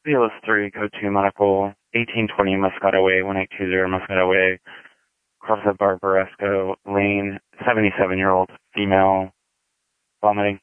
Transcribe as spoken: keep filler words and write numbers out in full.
B L S three, code two medical, eighteen twenty Moscato Way, one eight two zero Moscato Way, across the Barbaresco Lane, seventy-seven-year-old female, vomiting.